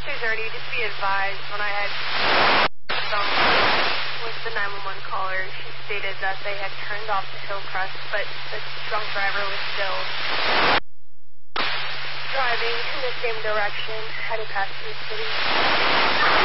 2:30, just be advised, when I had with the 911 caller, she stated that they had turned off the Hillcrest, but the drunk driver was still driving in the same direction, heading past the city.